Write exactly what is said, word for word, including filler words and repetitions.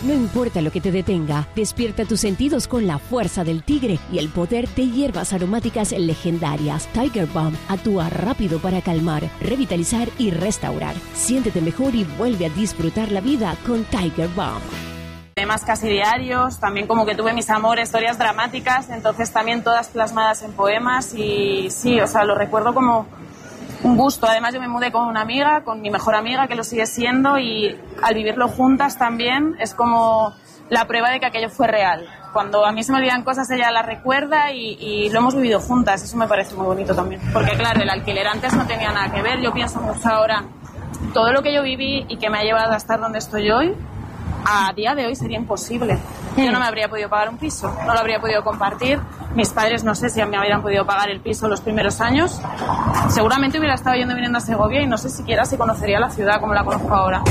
No importa lo que te detenga, despierta tus sentidos con la fuerza del tigre y el poder de hierbas aromáticas legendarias. Tiger Balm actúa rápido para calmar, revitalizar y restaurar. Siéntete mejor y vuelve a disfrutar la vida con Tiger Balm. Temas casi diarios, también como que tuve mis amores, historias dramáticas, entonces también todas plasmadas en poemas y sí, o sea, lo recuerdo como un gusto. Además yo me mudé con una amiga, con mi mejor amiga que lo sigue siendo y al vivirlo juntas también es como la prueba de que aquello fue real. Cuando a mí se me olvidan cosas ella las recuerda y, y lo hemos vivido juntas, eso me parece muy bonito también. Porque claro, el alquiler antes no tenía nada que ver, yo pienso mucho ahora, todo lo que yo viví y que me ha llevado a estar donde estoy hoy, a día de hoy sería imposible. Yo no me habría podido pagar un piso, no lo habría podido compartir. Mis padres no sé si me habrían podido pagar el piso los primeros años. Seguramente hubiera estado yendo y viniendo a Segovia y no sé siquiera si conocería la ciudad como la conozco ahora.